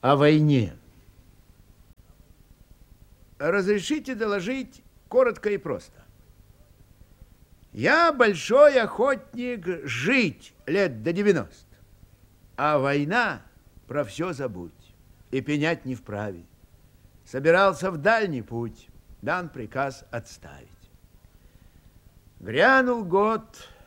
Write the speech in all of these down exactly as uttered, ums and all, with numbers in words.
о войне. Разрешите доложить коротко и просто. Я большой охотник жить лет до девяноста, а война про все забудь и пенять не вправе. Собирался в дальний путь, дан приказ отставить. Грянул год,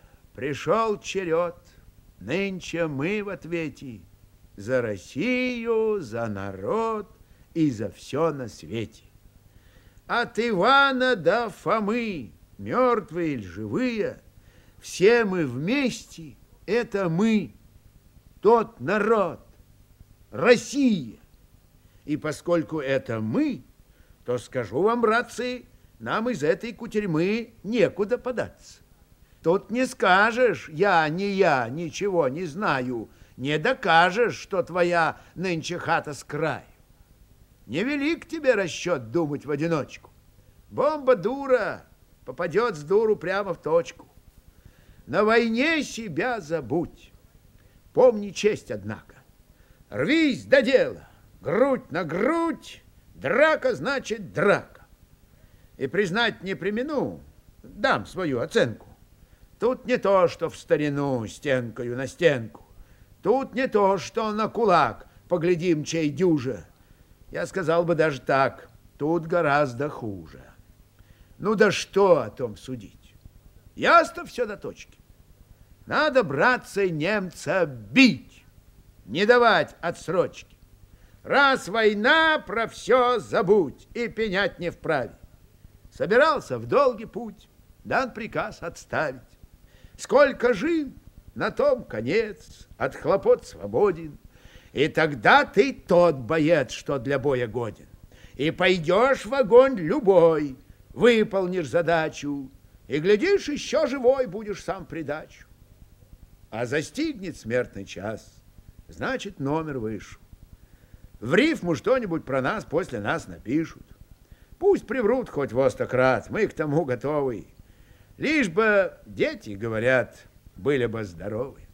пришел черед, нынче мы в ответе за Россию, за народ и за все на свете. От Ивана до Фомы, мертвые или живые, все мы вместе, это мы, тот народ, Россия. И поскольку это мы, то скажу вам, братцы, нам из этой кутерьмы некуда податься. Тут не скажешь, я не я, ничего не знаю, не докажешь, что твоя нынче хата с краю. Невелик тебе расчет думать в одиночку. Бомба дура, попадет с дуру прямо в точку. На войне себя забудь. Помни честь, однако. Рвись до дела, грудь на грудь, драка значит драка. И признать не премину, дам свою оценку. Тут не то, что в старину стенкою на стенку. Тут не то, что на кулак поглядим, чей дюжа. Я сказал бы даже так, тут гораздо хуже. Ну да что о том судить? Ясно все до точки. Надо, братцы, немца бить, не давать отсрочки. Раз война, про все забудь и пенять не вправе. Собирался в долгий путь, дан приказ отставить. Сколько жил, на том конец, от хлопот свободен. И тогда ты тот боец, что для боя годен. И пойдешь в огонь любой, выполнишь задачу, и, глядишь, еще живой будешь сам в придачу. А застигнет смертный час, значит, номер вышел. В рифму что-нибудь про нас после нас напишут. Пусть приврут хоть во сто крат, мы к тому готовы. Лишь бы дети, говорят, были бы здоровы.